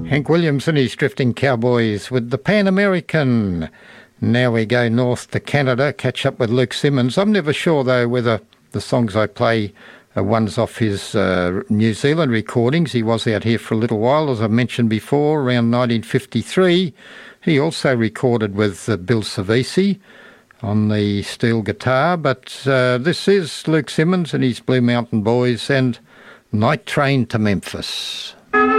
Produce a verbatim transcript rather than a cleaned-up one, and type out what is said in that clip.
Hank Williams and his Drifting Cowboys with the Pan American. Now we go north to Canada, catch up with Luke Simmons. I'm never sure, though, whether the songs I play are ones off his uh, New Zealand recordings. He was out here for a little while, as I mentioned before, around nineteen fifty-three. He also recorded with uh, Bill Savisi on the steel guitar. But uh, this is Luke Simmons and his Blue Mountain Boys and Night Train to Memphis.